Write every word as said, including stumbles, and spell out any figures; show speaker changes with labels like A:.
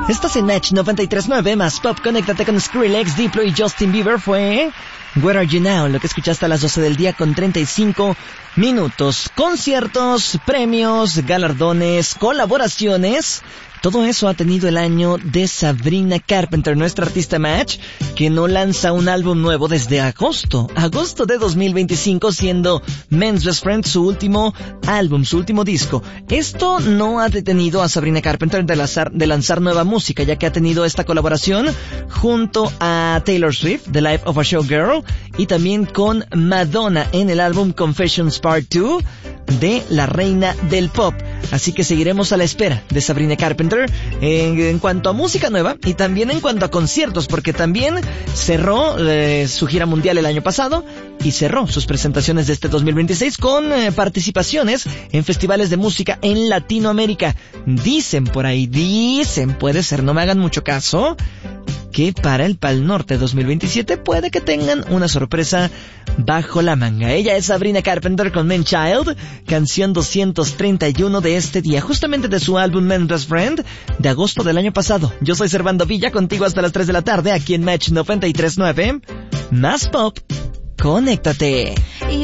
A: Estás en Match noventa y tres punto nueve más Pop. Conéctate con Skrillex, Diplo y Justin Bieber. Fue Where Are You Now, lo que escuchaste a las doce del día con treinta y cinco minutos. Conciertos, premios, galardones, colaboraciones. Todo eso ha tenido el año de Sabrina Carpenter, nuestra artista Match, que no lanza un álbum nuevo desde agosto. Agosto de dos mil veinticinco, siendo Men's Best Friend su último álbum, su último disco. Esto no ha detenido a Sabrina Carpenter de lanzar, de lanzar nueva música, ya que ha tenido esta colaboración junto a Taylor Swift, The Life of a Showgirl, y también con Madonna en el álbum Confessions Part dos de la reina del pop. Así que seguiremos a la espera de Sabrina Carpenter en, en cuanto a música nueva y también en cuanto a conciertos, porque también cerró eh, su gira mundial el año pasado y cerró sus presentaciones de este dos mil veintiséis con eh, participaciones en festivales de música en Latinoamérica. Dicen por ahí, dicen, puede ser, no me hagan mucho caso, que para el Pal Norte dos mil veintisiete puede que tengan una sorpresa bajo la manga. Ella es Sabrina Carpenter con Man Child, canción doscientos treinta y uno de este día, justamente de su álbum Men's Best Friend de agosto del año pasado. Yo soy Servando Villa, contigo hasta las tres de la tarde aquí en Match noventa y tres punto nueve. Más Pop, conéctate.